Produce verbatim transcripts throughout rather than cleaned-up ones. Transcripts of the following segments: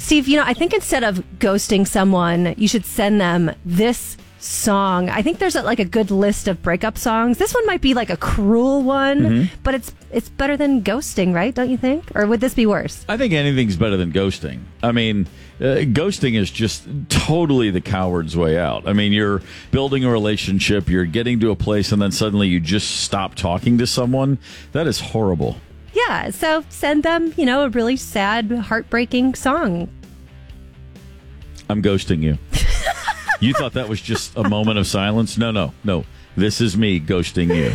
Steve, you know, I think instead of ghosting someone, you should send them this song. I think there's a, like a good list of breakup songs. This one might be like a cruel one, mm-hmm. but it's it's better than ghosting, right? Don't you think? Or would this be worse? I think anything's better than ghosting. I mean, uh, ghosting is just totally the coward's way out. I mean, you're building a relationship, you're getting to a place, and then suddenly you just stop talking to someone. That is horrible. Yeah, so send them, you know, a really sad, heartbreaking song. I'm ghosting you. You thought that was just a moment of silence? No, no, no. This is me ghosting you.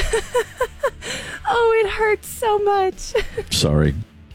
Oh, it hurts so much. Sorry.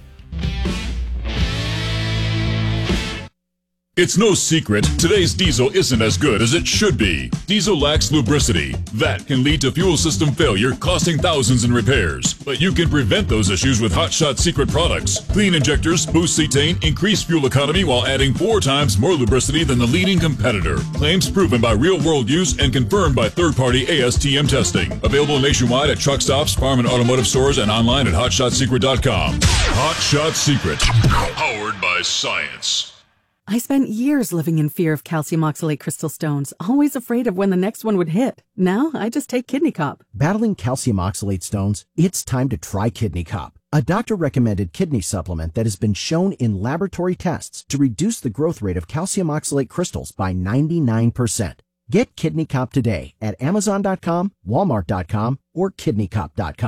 It's no secret, today's diesel isn't as good as it should be. Diesel lacks lubricity. That can lead to fuel system failure, costing thousands in repairs. But you can prevent those issues with Hot Shot Secret products. Clean injectors, boost cetane, increase fuel economy while adding four times more lubricity than the leading competitor. Claims proven by real-world use and confirmed by third-party A S T M testing. Available nationwide at truck stops, farm and automotive stores, and online at hot shot secret dot com. Hot Shot Secret. Powered by science. I spent years living in fear of calcium oxalate crystal stones, always afraid of when the next one would hit. Now, I just take Kidney Cop. Battling calcium oxalate stones? It's time to try Kidney Cop, a doctor-recommended kidney supplement that has been shown in laboratory tests to reduce the growth rate of calcium oxalate crystals by ninety-nine percent. Get Kidney Cop today at amazon dot com, walmart dot com, or kidney cop dot com.